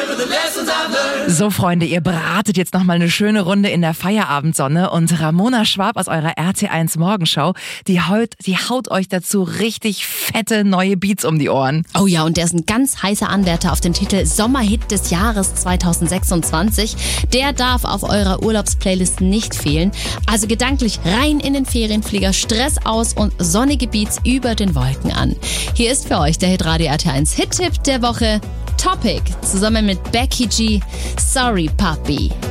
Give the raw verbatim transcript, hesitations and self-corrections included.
So, Freunde, ihr bratet jetzt nochmal eine schöne Runde in der Feierabendsonne und Ramona Schwab aus eurer R T eins Morgenshow, die, heut, die haut euch dazu richtig fette neue Beats um die Ohren. Oh ja, und der ist ein ganz heißer Anwärter auf den Titel Sommerhit des Jahres zweitausendsechsundzwanzig. Der darf auf eurer Urlaubsplaylist nicht fehlen. Also gedanklich rein in den Ferienflieger, Stress aus und sonnige Beats über den Wolken an. Hier ist für euch der Hitradio R T eins Hit-Tipp der Woche. Topic zusammen mit Becky G. Sorry, Puppy.